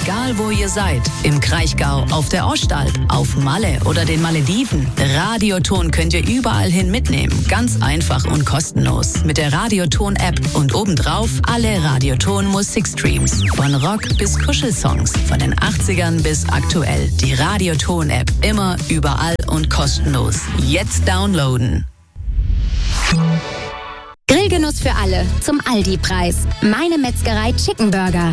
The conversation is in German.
Egal wo ihr seid, im Kraichgau, auf der Ostalb, auf Malle oder den Malediven, Radioton könnt ihr überall hin mitnehmen. Ganz einfach und kostenlos. Mit der Radioton-App und obendrauf alle Radioton-Musikstreams. Von Rock bis Kuschelsongs, von den 80ern bis aktuell. Die Radioton-App, immer, überall und kostenlos. Jetzt downloaden. Grillgenuss für alle zum Aldi-Preis. Meine Metzgerei Chicken Burger.